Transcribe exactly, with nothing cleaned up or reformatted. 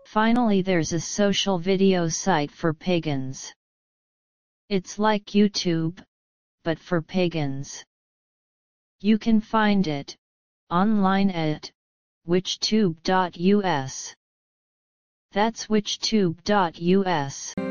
Finally, there's a social video site for pagans. It's like YouTube, but for pagans. You can find it online at witchtube dot U S. That's witchtube dot U S.